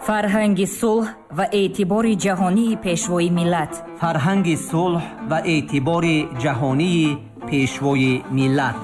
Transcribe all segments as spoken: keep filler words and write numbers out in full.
فرهنگ صلح و اعتبار جهانی پیشوای ملت. فرهنگ صلح و اعتبار جهانی پیشوای ملت.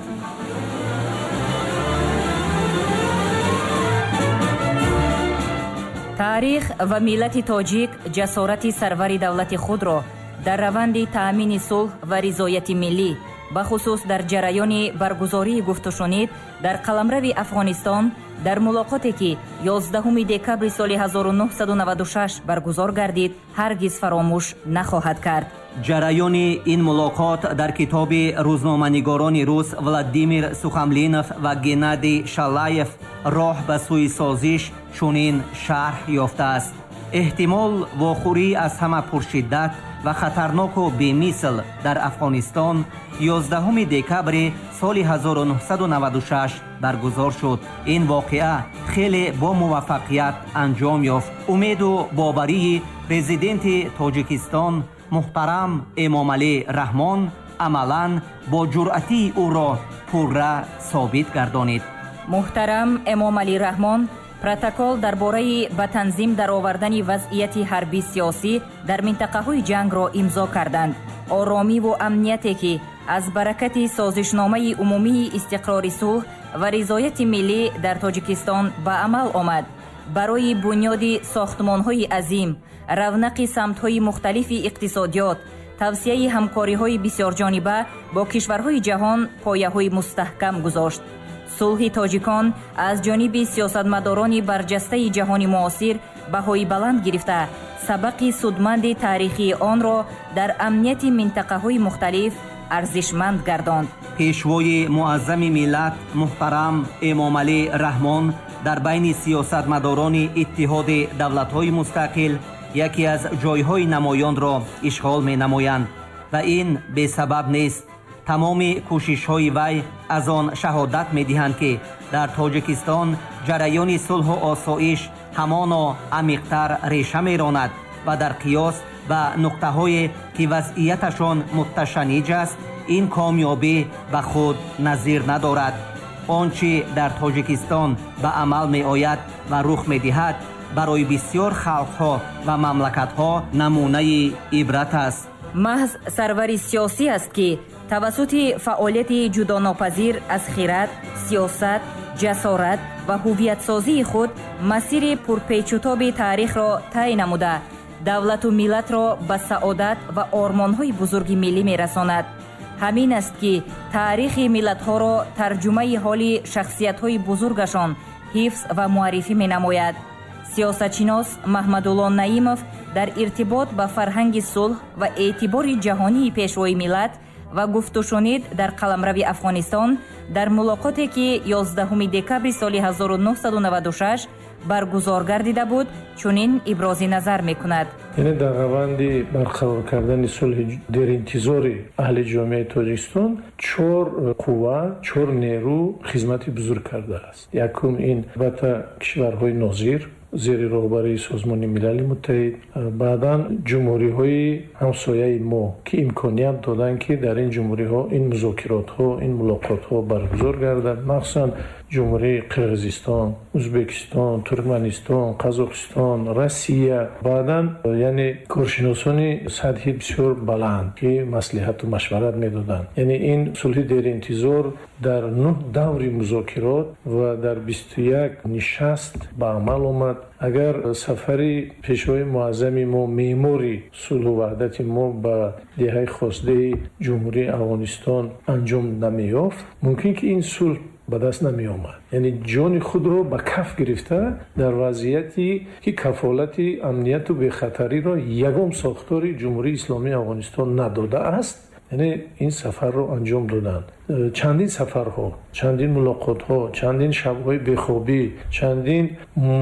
تاریخ و ملت تاجیک جسارت سرور دولت خود را در روند تأمین صلح و رضایت ملی بخصوص در جریان برگزاری گفت و شنید در قلمرو افغانستان در ملاقاتی که یازدهم دکبر سال هزار و نهصد و نود و شش برگزار گردید هرگز فراموش نخواهد کرد. جریان این ملاقات در کتاب روزنامه‌نگاران روس ولادیمیر سوخاملینوف و گنادی شالایف راه به سوی سازش چنین شرح یافته است: احتمال واخوری از همه پرشدت و خطرناک و بی‌مثل در افغانستان یازدهم دکبر سال هزار و نهصد و نود و شش برگزار شد. این واقعه خیلی با موفقیت انجام یافت. امید و باوری پرزیدنت تاجیکستان محترم امامعلی رحمان عملاً با جرأتی او را پرره ثابت گردانید. محترم امامعلی رحمان پروتکل درباره به تنظیم درآوردن وضعیت حربی سیاسی در منطقه‌های جنگ را امضا کردند. آرامی و امنیتی که از برکت سازشنامه عمومی استقرار صلح و رضایت ملی در تاجیکستان به عمل آمد برای بنیاد ساختمان‌های عظیم، رونق سمت‌های مختلف اقتصادیات، توسعه همکاری‌های بسیار جانبه با کشورهای جهان پایه‌های مستحکم گذاشت. صلح تاجیکان از جانب سیاستمداران برجسته جهان معاصر بهای بلند گرفته سبق سودمند تاریخی آن را در امنیت منطقه‌های مختلف ارزشمند گرداند. پیشوای معظم ملت محترم امامعلی رحمان در بین سیاستمداران اتحاد دولت‌های مستقل یکی از جایهای نمایان را اشغال می‌نمایند و این به سبب نیست. تمام کوشش‌های وی از آن شهادت می‌دهند که در تاجیکستان جریان صلح و آسایش همانا عمیق‌تر ریشه می‌راند و در قیاس به نقطه‌هایی که وضعیتشان متشنج است این کامیابی به خود نظیر ندارد. آنچه در تاجیکستان به عمل می‌آید و رخ می‌دهد برای بسیار خلق‌ها و مملکت‌ها نمونه عبرت است. محض سرور سیاسی است که توسط فعالیت جداناپذیر از خرد، سیاست، جسارت و هویت سازی خود مسیر پرپیچ‌وتاب تاریخ را طی نموده دولت و ملت را به سعادت و آرمان‌های بزرگ ملی می‌رساند. همین است که تاریخ ملت‌ها را ترجمه حال شخصیت‌های بزرگشان حفظ و معرفی می‌نماید. سیاستشناس محمدالله نعیمов در ارتباط با فرهنگ صلح و اعتبار جهانی پیشوای ملت و گفت و شنید در قلمرو افغانستان در ملاقاتی که یازدهم دکبر سال هزار و نهصد و نود و شش برگزار گردیده بود چنین ابراز نظر میکند. یعنی در روند برقرار کردن صلح در انتظار اهل جامعه تاجیکستان چهار قوه، چهار نیرو خدمت بزرگ کرده است. یکم این البته کشورهای ناظر زیر راهبری سازمان ملل متحد، بعداً جمهوری های همسایه ما که امکانیت دادن که در این جمهوری ها این مذاکرات ها این ملاقات ها برگزار گردد، مخصوصاً جمهوری قرقیزستان، ازبکستان، ترکمنستان، قزاقستان، روسیه، بعداً یعنی کارشناسان سطحی بسیار بلند که مصلحت و مشورت میدادند. یعنی این صلح در انتظار در نه دور مذاکرات و در بیست و یک نشست به عمل آمد. اگر سفری پیشوای معظم ما معماری صلح و وحدت ما به دهه خاسته جمهوری افغانستان انجام نمیافت، ممکن که این صلح به دست نمی آمد. یعنی جان خود را به کف گرفته در وضعیتی که کفالت امنیت و بی‌خطری را یگام ساختار جمهوری اسلامی افغانستان نداده است. یعنی این سفر رو انجام دادند. چندین سفرها، چندین ملاقاتها، چندین شب‌های بیخوابی، چندین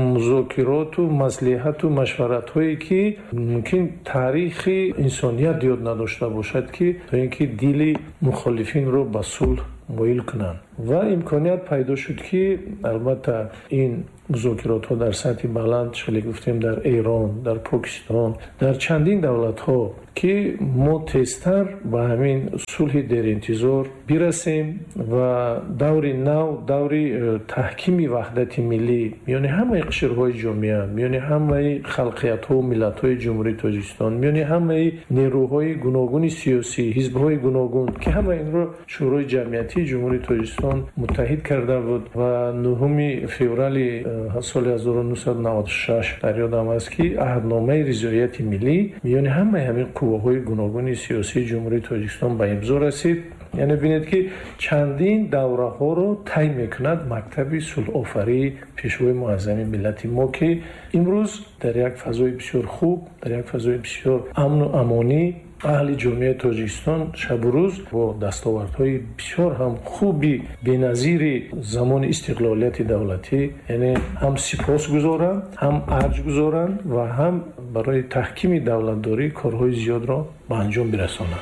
مذاکرات و مصلحت و مشورت‌هایی که ممکن تاریخ انسانیت یاد نداشته باشد که تا اینکه دل مخالفین رو به صلح مایل کنند. ва имконият пайдо шуд ки албатта ин музокиротҳо дар сатҳи баланд шиле гуфтем дар Эрон, дар Покистон, дар чандин давлатҳо ки мо тезтар ба ҳамин сулҳи деринтизор бирасем ва даври нав, даври таҳкими ваҳдати миллӣ миёни ҳамаи қишрҳои ҷомеа, миёни ҳамаи халқиятҳову миллатҳои ҷумҳурии Тоҷикистон, миёни ҳамаи нерӯҳои гуногуни сиёсӣ, ҳизбҳои гуногун ки ҳама инро шӯрои ҷамъиятии ҷумҳурии Тоҷикистон муттаҳид карда буд ва нӯҳуми феврали соли ҳазору нӯҳсаду наводу шаш дар ёдам аст ки аҳдномаи ризояти миллӣ миёни ҳамаи ҳамин қувваҳои гуногуни сиёсии ҷумҳурии Тоҷикистон ба имзо расид. яъне бинед ки чандин давраҳоро тай мекунад мактаби сулҳофарии пешвои муаззами миллати мо ки имрӯз дар як фазои бисёр хуб, дар як фазои бисёр амну амонӣ аҳли ҷомеаи Тоҷикистон шабу рӯз бо дастовардҳои бисёр ҳам хуби беназири замони истиқлолияти давлатӣ яъне ҳам сипос гузоранд, ҳам арҷ гузоранд ва ҳам барои таҳкими давлатдорӣ корҳои зиёдро ба анҷом бирасонанд.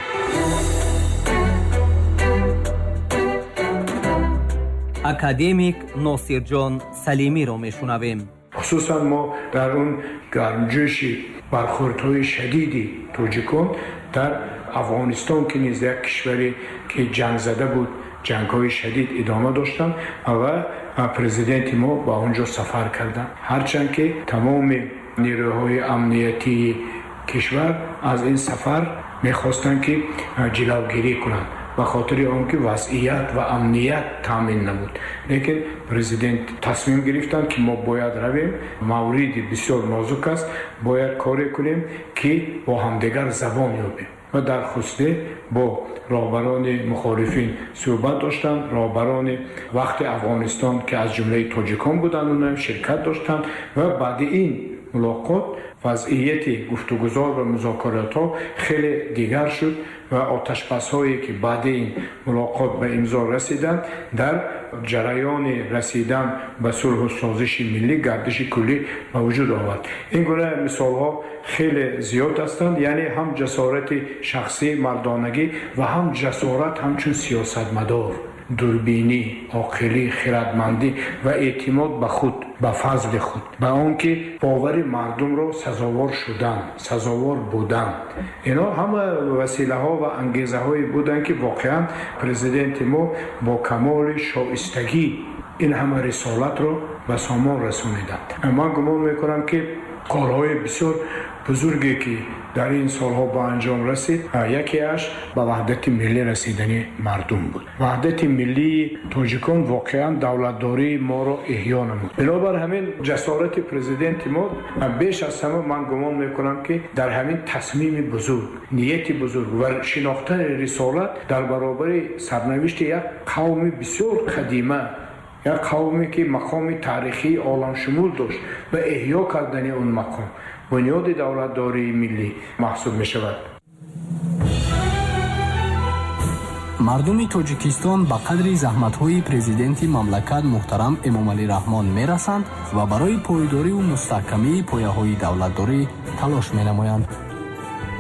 академик Носирҷон Салимиро мешунавем. хусусан мо дар он гармҷӯши бархӯрдҳои шадиди тоҷикон дар афғонистон ки низ як кишваре ки ҷангзада буд, ҷангҳои шадид идома доштанд ва президенти мо ба он ҷо сафар карданд. ҳарчанд ки тамоми нерӯҳои амниятии кишвар аз ин сафар мехостанд ки ҷилавгирӣ кунанд ба хотири он ки вазъият ва амният таъмин намуд. лекин президент тасмим гирифтанд ки мо бояд равем, мавриди бисёр нозук аст, бояд коре кунем ки бо ҳамдигар забон ёбем ва дар хусде бо роҳбарони мухолифин суҳбат доштанд. роҳбарони вақти афғонистон ки аз ҷумлаи тоҷикон буданд онам ширкат доштанд ва баъди ин мулоқот вазъияти гуфтугузор ва музокиратҳо хеле дигар шуд ва оташпазҳое ки баъди ин мулоқот ба имзо расиданд дар ҷараёни расидан ба сулҳу созиши миллӣ гардиши куллӣ ба вуҷуд овард. ин гуна мисолҳо хеле зиёд ҳастанд, яъне ҳам ҷасорати шахсӣ мардонагӣ ва ҳам ҷасорат ҳамчун сиёсатмадор, дурбинӣ, оқилӣ, хиратмандӣ ва эътимод ба худ, ба фазли худ, ба он ки бовари мардумро сазовор шуданд, сазовор буданд. ино ҳама василаҳо ва ангезаҳое буданд ки воқеан президенти мо бо камоли шоистагӣ ин ҳама рисолатро ба сомон расониданд. ман гумон мекунам ки корҳои бисёр бузурге ки дар ин солҳо ба анҷом расид, якеаш ба ваҳдати миллӣ расидани мардум буд. ваҳдати миллии тоҷикон воқеан давлатдории моро иҳьё намуд. бинобар ҳамин ҷасорати президенти мо беш аз ҳама ман гумон мекунам ки дар ҳамин тасмими бузург, нияти бузург ва шинохтани рисолат дар баробари сарнавишти як қавми бисёр қадима, як қавме ки мақоми таърихии оламшумул дошт ва иҳьё кардани он мақом бунёди давлатдории миллӣ маҳсуб мешавад. мардуми тоҷикистон ба қадри заҳматҳои президенти мамлакат муҳтарам Эмомалӣ Раҳмон мерасанд ва барои пойдорию мустаҳкамии пояҳои давлатдорӣ талош менамоянд.